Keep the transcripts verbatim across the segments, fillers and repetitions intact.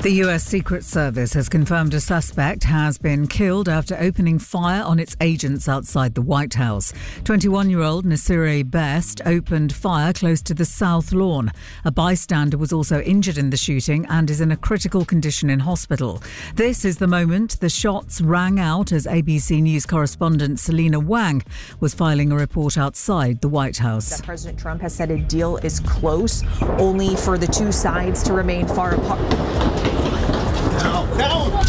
The U S Secret Service has confirmed a suspect has been killed after opening fire on its agents outside the White House. twenty-one-year-old Nasireh Best opened fire close to the South Lawn. A bystander was also injured in the shooting and is in a critical condition in hospital. This is the moment the shots rang out as A B C News correspondent Selena Wang was filing a report outside the White House. That President Trump has said a deal is close, only for the two sides to remain far apart. Now, now.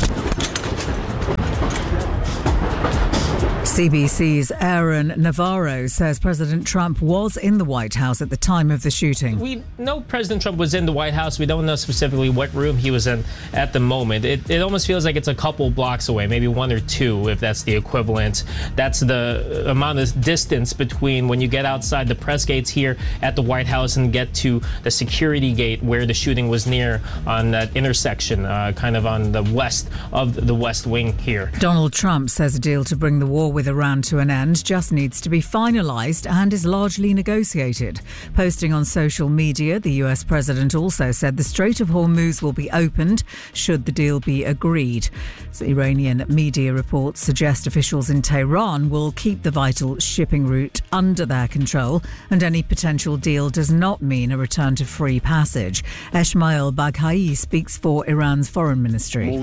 C B C's Aaron Navarro says President Trump was in the White House at the time of the shooting. We know President Trump was in the White House. We don't know specifically what room he was in at the moment. It, it almost feels like it's a couple blocks away, maybe one or two, if that's the equivalent. That's the amount of distance between when you get outside the press gates here at the White House and get to the security gate where the shooting was near on that intersection, uh, kind of on the west of the West Wing here. Donald Trump says a deal to bring the war with Iran to an end just needs to be finalised and is largely negotiated. Posting on social media, the U S president also said the Strait of Hormuz will be opened should the deal be agreed. So Iranian media reports suggest officials in Tehran will keep the vital shipping route under their control, and any potential deal does not mean a return to free passage. Esmail Baghai speaks for Iran's foreign ministry.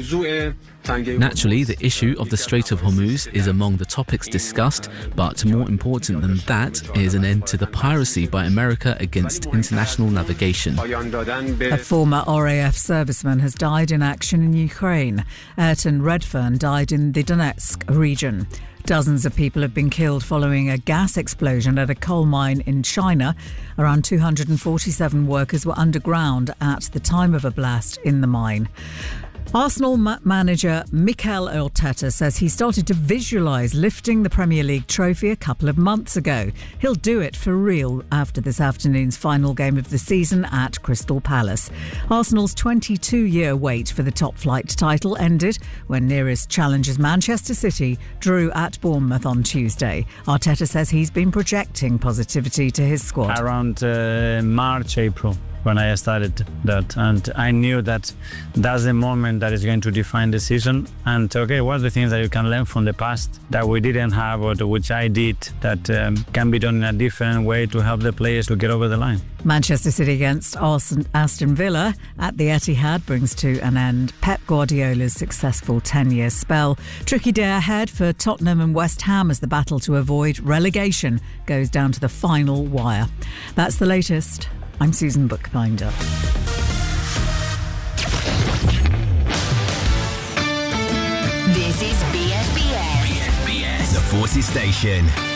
Naturally, the issue of the Strait of Hormuz is among the topics discussed, but more important than that is an end to the piracy by America against international navigation. A former R A F serviceman has died in action in Ukraine. Ayrton Redfern died in the Donetsk region. Dozens of people have been killed following a gas explosion at a coal mine in China. Around two hundred forty-seven workers were underground at the time of a blast in the mine. Arsenal ma- manager Mikel Arteta says he started to visualise lifting the Premier League trophy a couple of months ago. He'll do it for real after this afternoon's final game of the season at Crystal Palace. Arsenal's twenty-two-year wait for the top-flight title ended when nearest challengers Manchester City drew at Bournemouth on Tuesday. Arteta says he's been projecting positivity to his squad. Around uh, March, April. When I started that, and I knew that that's the moment that is going to define the season. And okay, what are the things that you can learn from the past that we didn't have, or which I did, that um, can be done in a different way to help the players to get over the line. Manchester City against Aston Villa at the Etihad brings to an end Pep Guardiola's successful ten-year spell. Tricky day ahead for Tottenham and West Ham as the battle to avoid relegation goes down to the final wire. That's the latest. I'm Susan Bookbinder. This is B S B S. B S B S, the Forces Station.